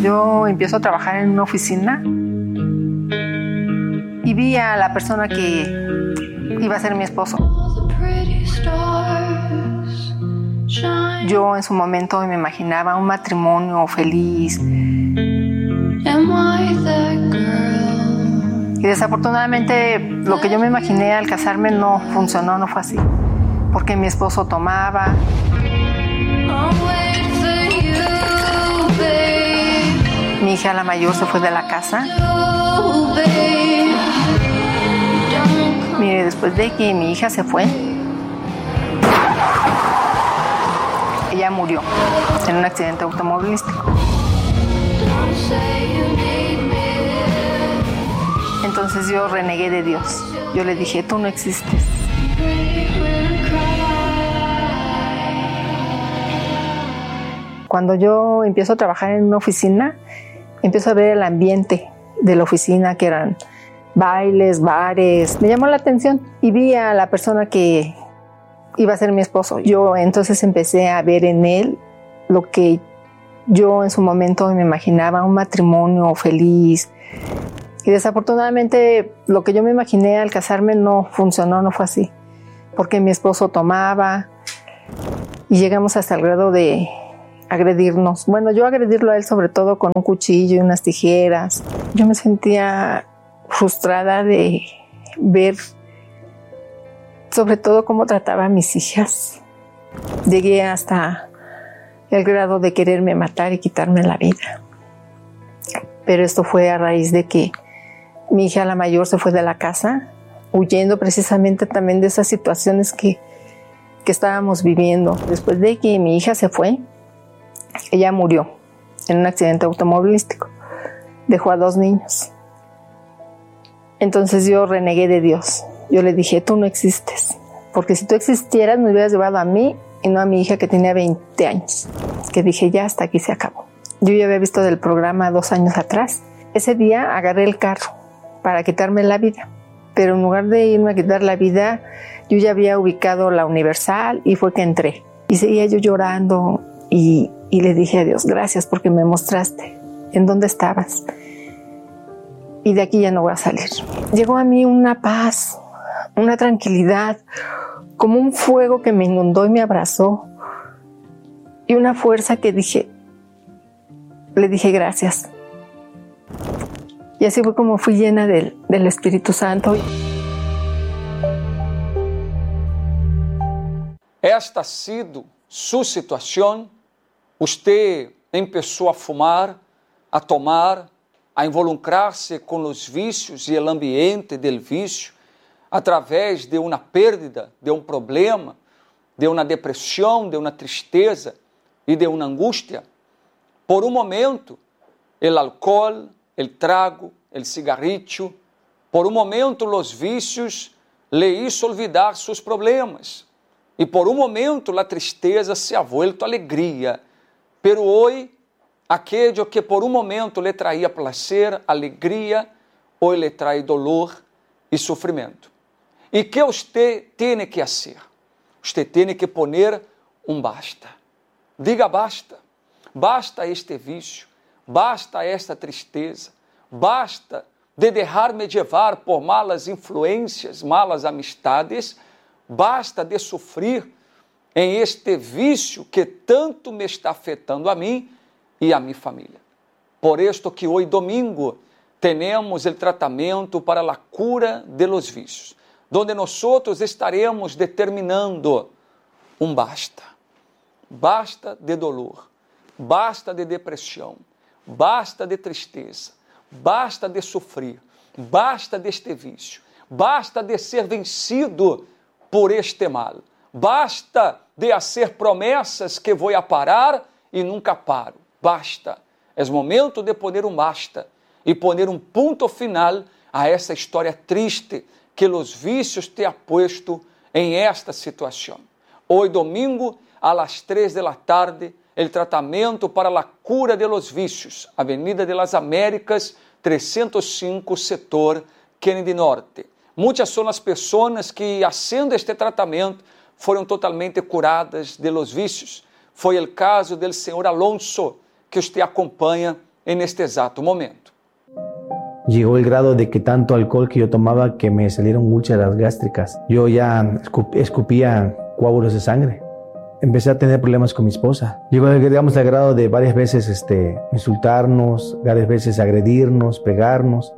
yo empiezo a trabajar en una oficina y vi a la persona que iba a ser mi esposo. Yo en su momento me imaginaba un matrimonio feliz. Y desafortunadamente lo que yo me imaginé al casarme no funcionó, no fue así. Porque mi esposo tomaba. Mi hija la mayor se fue de la casa. Mire, después de que mi hija se fue, ella murió en un accidente automovilístico. Entonces yo renegué de Dios. Yo le dije, tú no existes. Cuando yo empiezo a trabajar en una oficina, empiezo a ver el ambiente de la oficina, que eran bailes, bares. Me llamó la atención y vi a la persona que iba a ser mi esposo. Yo entonces empecé a ver en él lo que yo en su momento me imaginaba, un matrimonio feliz. Y desafortunadamente lo que yo me imaginé al casarme no funcionó, no fue así. Porque mi esposo tomaba y llegamos hasta el grado de agredirnos. Bueno, yo agredirlo a él sobre todo con un cuchillo y unas tijeras. Yo me sentía frustrada de ver sobre todo cómo trataba a mis hijas. Llegué hasta el grado de quererme matar y quitarme la vida. Pero esto fue a raíz de que mi hija la mayor se fue de la casa, huyendo precisamente también de esas situaciones que estábamos viviendo. Después de que mi hija se fue, ella murió en un accidente automovilístico. Dejó a 2 niños. Entonces yo renegué de Dios. Yo le dije, tú no existes. Porque si tú existieras, me hubieras llevado a mí y no a mi hija que tenía 20 años. Que dije, ya hasta aquí se acabó. Yo ya había visto del programa 2 años atrás. Ese día agarré el carro para quitarme la vida. Pero en lugar de irme a quitar la vida, yo ya había ubicado la Universal y fue que entré. Y seguía yo llorando y le dije a Dios, gracias porque me mostraste en dónde estabas. Y de aquí ya no voy a salir. Llegó a mí una paz, una tranquilidad, como un fuego que me inundó y me abrazó. Y una fuerza que le dije gracias. Y así fue como fui llena del Espíritu Santo. Esta ha sido su situação. Usted empezó a fumar, a tomar, a involucrar-se com os vícios e o ambiente del vício através de uma pérdida, de um problema, de uma depressão, de uma tristeza e de uma angústia. Por um momento, o álcool, o trago, o cigarrillo, por um momento os vícios le hizo olvidar seus problemas. E por um momento a tristeza se ha vuelto alegria. Pero hoje, aquello que por um momento lhe traía placer, alegria, hoje lhe trae dolor e sofrimento. E que usted tiene que hacer? Usted tiene que poner um basta. Diga basta. Basta este vício. Basta esta tristeza. Basta de deixar-me levar por malas influências, malas amistades. Basta de sofrer em este vício que tanto me está afetando a mim e a minha família. Por isto que hoje domingo temos o tratamento para a cura de los vícios, donde nós estaremos determinando um basta. Basta de dolor, basta de depressão, basta de tristeza, basta de sofrer, basta deste vício, basta de ser vencido por este mal. Basta de fazer promessas que vou a parar e nunca paro. Basta. É momento de poner um basta e poner um ponto final a essa história triste que os vícios te ha puesto em esta situação. Hoje, domingo, às 3 da tarde, o tratamento para a cura de los vícios, Avenida de las Américas, 305, setor Kennedy Norte. Muitas são as pessoas que, haciendo este tratamento, foram totalmente curadas de los vícios. Foi o caso do senhor Alonso, que você acompanha en este exato momento. Llegó el grado de que tanto alcohol que yo tomaba que me salieron úlceras gástricas. Yo ya escupía coágulos de sangre. Empecé a tener problemas con mi esposa. Llegó, digamos, al grado de varias veces insultarnos, varias veces agredirnos, pegarnos.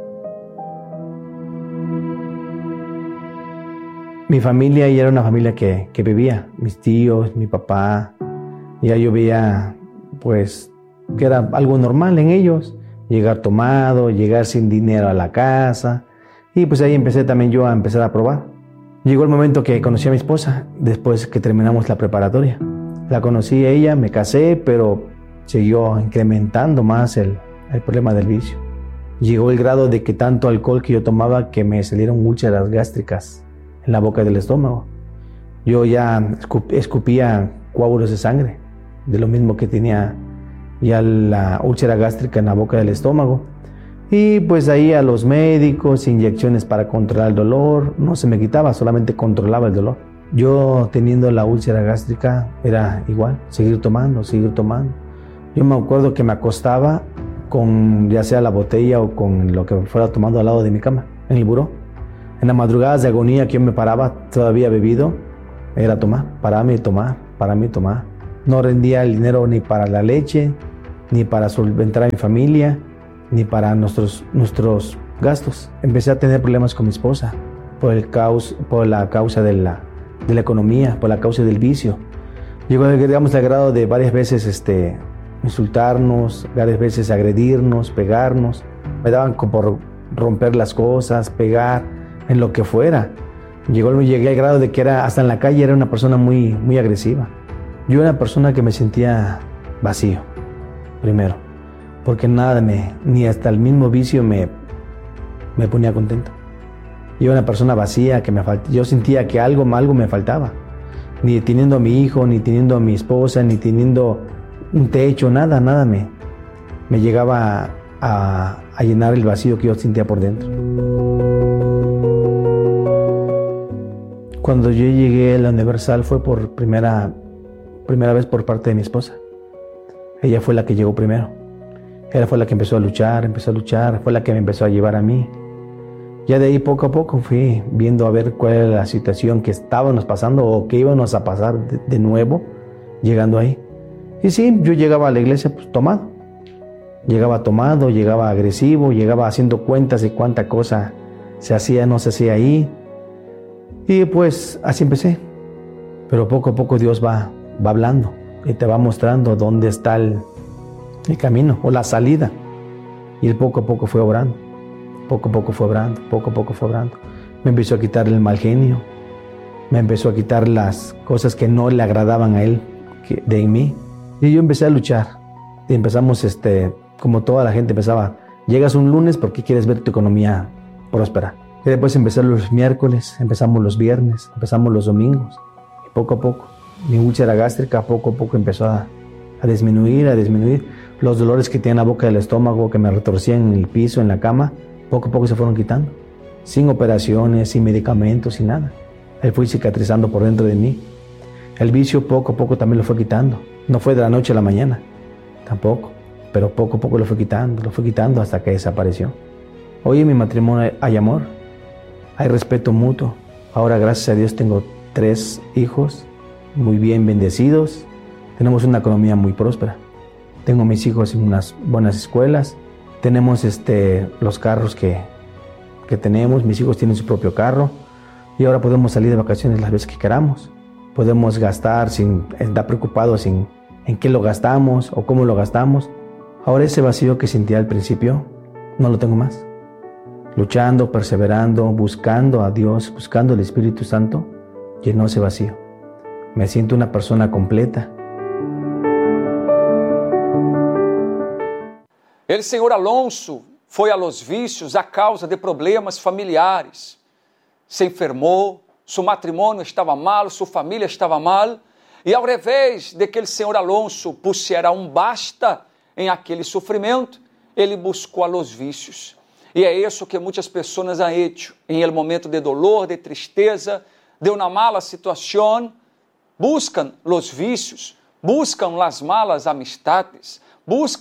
Mi familia ya era una familia que vivía. Mis tíos, mi papá. Ya yo veía, pues, que era algo normal en ellos. Llegar tomado, llegar sin dinero a la casa. Y pues ahí empecé también yo a empezar a probar. Llegó el momento que conocí a mi esposa, después que terminamos la preparatoria. La conocí a ella, me casé, pero siguió incrementando más el problema del vicio. Llegó el grado de que tanto alcohol que yo tomaba que me salieron úlceras gástricas en la boca del estómago. Yo ya escupía coágulos de sangre, de lo mismo que tenía ya la úlcera gástrica en la boca del estómago. Y pues ahí a los médicos, inyecciones para controlar el dolor, no se me quitaba, solamente controlaba el dolor. Yo teniendo la úlcera gástrica era igual, seguir tomando. Yo me acuerdo que me acostaba con ya sea la botella o con lo que fuera tomando al lado de mi cama, en el buró. En las madrugadas de agonía que yo me paraba, todavía bebido, era tomar, pararme y tomar. No rendía el dinero ni para la leche, ni para solventar a mi familia, ni para nuestros gastos. Empecé a tener problemas con mi esposa por la causa de la economía, por la causa del vicio. Llegó, digamos, al grado de varias veces insultarnos, varias veces agredirnos, pegarnos. Me daban como por romper las cosas, pegar, en lo que fuera. Llegué al grado de que hasta en la calle era una persona muy, muy agresiva. Yo era una persona que me sentía vacío, primero, porque nada ni hasta el mismo vicio me ponía contento. Yo era una persona vacía, yo sentía que algo me faltaba. Ni teniendo a mi hijo, ni teniendo a mi esposa, ni teniendo un techo, nada me llegaba a llenar el vacío que yo sentía por dentro. Cuando yo llegué a la Universal fue por primera vez por parte de mi esposa. Ella fue la que llegó primero. Ella fue la que empezó a luchar, fue la que me empezó a llevar a mí. Ya de ahí poco a poco fui viendo a ver cuál era la situación que estábamos pasando o que íbamos a pasar de nuevo llegando ahí. Y sí, yo llegaba a la iglesia pues tomado. Llegaba tomado, llegaba agresivo, llegaba haciendo cuentas de cuánta cosa se hacía, no se hacía ahí. Y pues así empecé. Pero poco a poco Dios va hablando y te va mostrando dónde está el camino o la salida. Y él poco a poco fue obrando. Poco a poco fue obrando. Me empezó a quitar el mal genio. Me empezó a quitar las cosas que no le agradaban a él de mí. Y yo empecé a luchar. Y empezamos, como toda la gente empezaba, llegas un lunes porque quieres ver tu economía próspera. Y después empezaron los miércoles, empezamos los viernes, empezamos los domingos. Y poco a poco, mi úlcera gástrica poco a poco empezó a disminuir. Los dolores que tenía en la boca del estómago, que me retorcían en el piso, en la cama, poco a poco se fueron quitando. Sin operaciones, sin medicamentos, sin nada. Él fue cicatrizando por dentro de mí. El vicio poco a poco también lo fue quitando. No fue de la noche a la mañana, tampoco. Pero poco a poco lo fue quitando hasta que desapareció. Hoy en mi matrimonio hay amor, hay respeto mutuo. Ahora, gracias a Dios, tengo 3 hijos muy bien bendecidos. Tenemos una economía muy próspera. Tengo a mis hijos en unas buenas escuelas. Tenemos los carros que tenemos. Mis hijos tienen su propio carro. Y ahora podemos salir de vacaciones las veces que queramos. Podemos gastar sin estar preocupados en qué lo gastamos o cómo lo gastamos. Ahora ese vacío que sentía al principio, no lo tengo más. Luchando, perseverando, buscando a Dios, buscando el Espíritu Santo, llenó ese vacío. Me siento una persona completa. El senhor Alonso foi a los vícios a causa de problemas familiares. Se enfermou, seu matrimônio estava mal, sua família estava mal, e ao revés de que o senhor Alonso pusiera basta em aquele sofrimento, ele buscou a los vícios. E é isso que muitas pessoas han hecho em el momento de dolor, de tristeza, de uma mala situação, buscam los vícios, buscam las malas amistades, buscam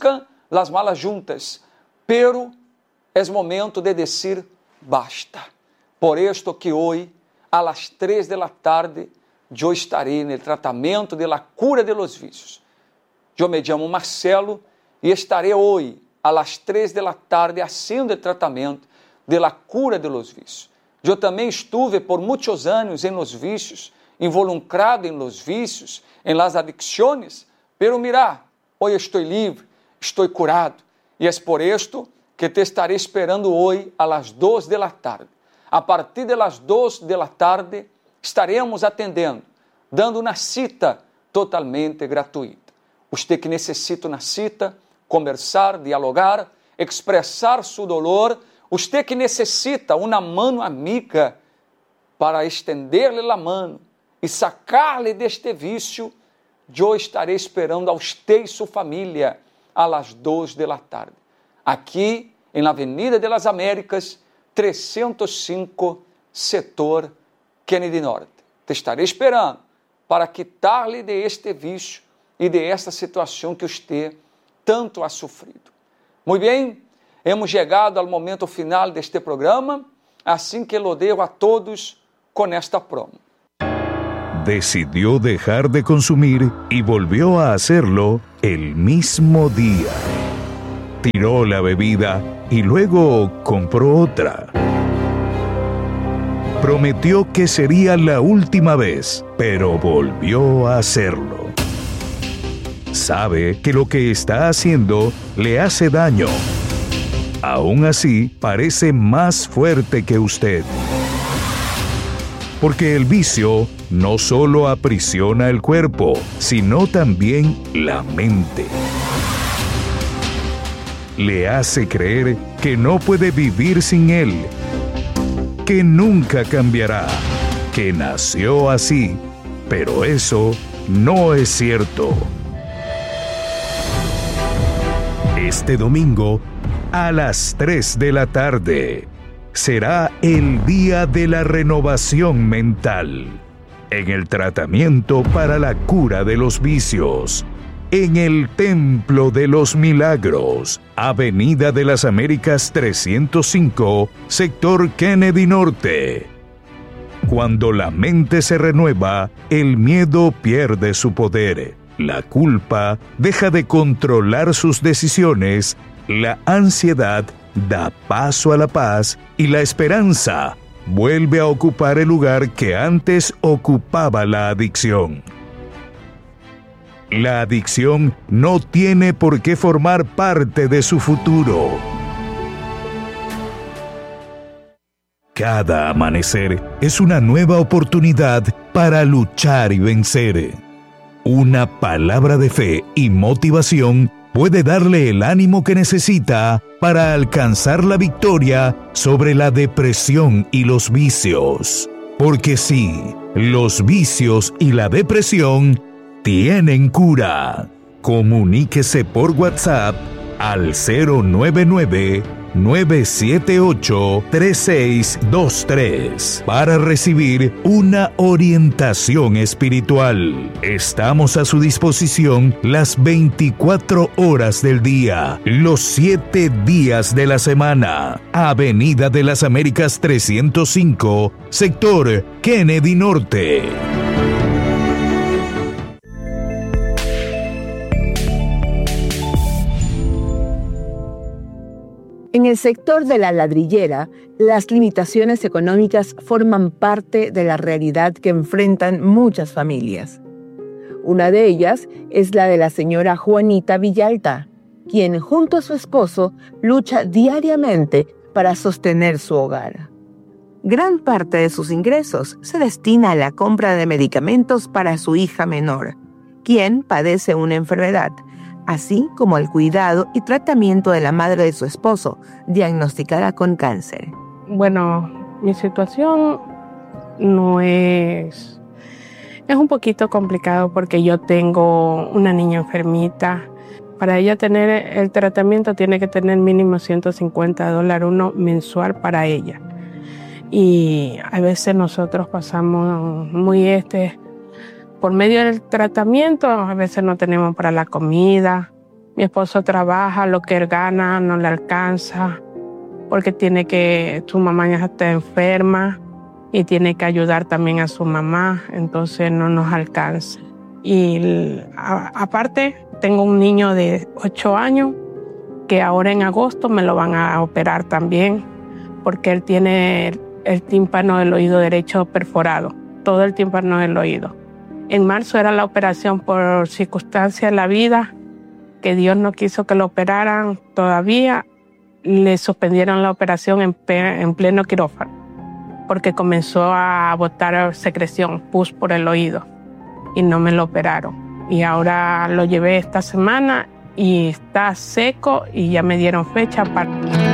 las malas juntas, pero es momento de decir basta. Por esto que hoy, a las 3 de la tarde, yo estaré en el tratamiento de la cura de los vicios. Yo me llamo Marcelo y estaré hoy a las 3 de la tarde haciendo el tratamiento de la cura de los vicios. Yo también estuve por muchos años en los vicios, involucrado en los vicios, en las adicciones, pero mira, hoy estoy libre, estoy curado, y es por esto que te estaré esperando hoy a las 2 de la tarde. A partir de las 2 de la tarde estaremos atendendo, dando uma cita totalmente gratuita. Você que necessita uma cita, conversar, dialogar, expressar seu dolor, você que necessita uma mano amiga para estender-lhe a mano e sacar-lhe deste vício, eu estarei esperando a você e sua família a las 2 de la tarde. Aqui, na Avenida de las Américas, 305, setor Kennedy Norte. Te estarei esperando para quitar-lhe de este vício e de esta situação que você tanto ha sofrido. Muito bem, hemos chegado ao momento final deste programa, assim que lo dejo a todos com esta promo. Decidió dejar de consumir y volvió a hacerlo el mismo día. Tiró la bebida y luego compró otra. Prometió que sería la última vez, pero volvió a hacerlo. Sabe que lo que está haciendo le hace daño. Aún así, parece más fuerte que usted. Porque el vicio no solo aprisiona el cuerpo, sino también la mente. Le hace creer que no puede vivir sin él, que nunca cambiará, que nació así, pero eso no es cierto. Este domingo, a las 3 de la tarde, será el día de la renovación mental, en el tratamiento para la cura de los vicios, en el Templo de los Milagros, Avenida de las Américas 305, sector Kennedy Norte. Cuando la mente se renueva, el miedo pierde su poder, la culpa deja de controlar sus decisiones, la ansiedad da paso a la paz y la esperanza vuelve a ocupar el lugar que antes ocupaba la adicción. La adicción no tiene por qué formar parte de su futuro. Cada amanecer es una nueva oportunidad para luchar y vencer. Una palabra de fe y motivación puede darle el ánimo que necesita para alcanzar la victoria sobre la depresión y los vicios. Porque sí, los vicios y la depresión tienen cura. Comuníquese por WhatsApp al 099-978-3623 para recibir una orientación espiritual. Estamos a su disposición las 24 horas del día, los 7 días de la semana. Avenida de las Américas 305, sector Kennedy Norte. En el sector de la ladrillera, las limitaciones económicas forman parte de la realidad que enfrentan muchas familias. Una de ellas es la de la señora Juanita Villalta, quien junto a su esposo lucha diariamente para sostener su hogar. Gran parte de sus ingresos se destina a la compra de medicamentos para su hija menor, quien padece una enfermedad, así como el cuidado y tratamiento de la madre de su esposo, diagnosticada con cáncer. Bueno, mi situación no es un poquito complicado porque yo tengo una niña enfermita. Para ella tener el tratamiento tiene que tener mínimo $150 uno mensual para ella. Y a veces nosotros pasamos muy por medio del tratamiento, a veces no tenemos para la comida Mi esposo trabaja, lo que él gana no le alcanza porque su mamá ya está enferma y tiene que ayudar también a su mamá, entonces no nos alcanza. Y aparte, tengo un niño de 8 años que ahora en agosto me lo van a operar también porque él tiene el tímpano del oído derecho perforado, todo el tímpano del oído. En marzo era la operación por circunstancias de la vida, que Dios no quiso que lo operaran todavía. Le suspendieron la operación en pleno quirófano porque comenzó a botar secreción, pus por el oído y no me lo operaron. Y ahora lo llevé esta semana y está seco y ya me dieron fecha para...